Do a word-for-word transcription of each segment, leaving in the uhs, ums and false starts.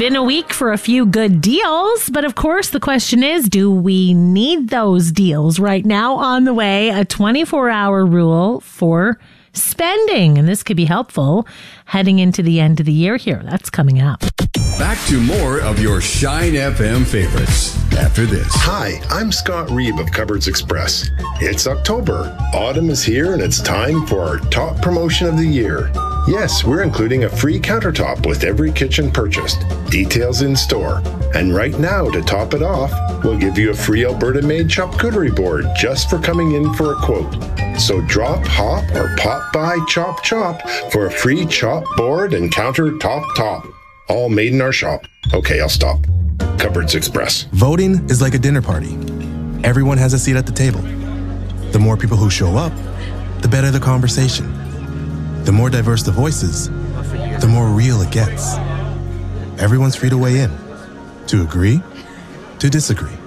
in a week for a few good deals. But of course, the question is, do we need those deals right now? On the way, a twenty-four hour rule for spending. And this could be helpful heading into the end of the year here. That's coming up. Back to more of your Shine F M favorites after this. Hi, I'm Scott Reeb of Cupboards Express. It's October. Autumn is here and it's time for our top promotion of the year. Yes, we're including a free countertop with every kitchen purchased. Details in store. And right now, to top it off, we'll give you a free Alberta-made charcuterie board just for coming in for a quote. So drop, hop, or pop by Chop Chop for a free chop board and countertop top. All made in our shop. Okay, I'll stop. Cupboards Express. Voting is like a dinner party. Everyone has a seat at the table. The more people who show up, the better the conversation. The more diverse the voices, the more real it gets. Everyone's free to weigh in, to agree, to disagree.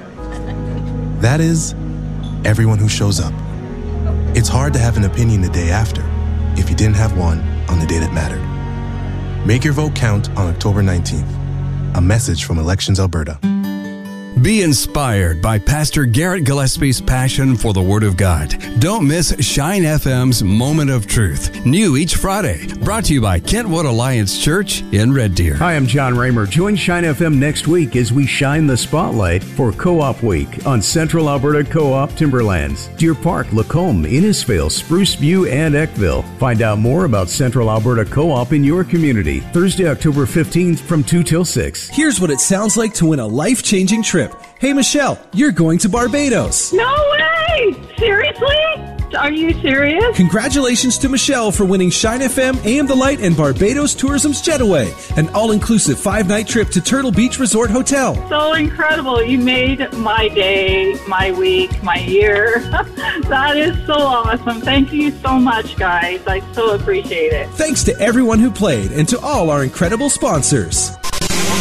That is, everyone who shows up. It's hard to have an opinion the day after if you didn't have one on the day that mattered. Make your vote count on October nineteenth. A message from Elections Alberta. Be inspired by Pastor Garrett Gillespie's passion for the Word of God. Don't miss Shine F M's Moment of Truth, new each Friday. Brought to you by Kentwood Alliance Church in Red Deer. Hi, I'm John Raymer. Join Shine F M next week as we shine the spotlight for Co-op Week on Central Alberta Co-op Timberlands, Deer Park, Lacombe, Innisfail, Spruce View, and Eckville. Find out more about Central Alberta Co-op in your community. Thursday, October fifteenth from two till six. Here's what it sounds like to win a life-changing trip. Hey, Michelle, you're going to Barbados. No way! Seriously? Are you serious? Congratulations to Michelle for winning Shine F M, A M The Light, and Barbados Tourism's Jetaway, an all-inclusive five-night trip to Turtle Beach Resort Hotel. So incredible. You made my day, my week, my year. That is so awesome. Thank you so much, guys. I so appreciate it. Thanks to everyone who played and to all our incredible sponsors.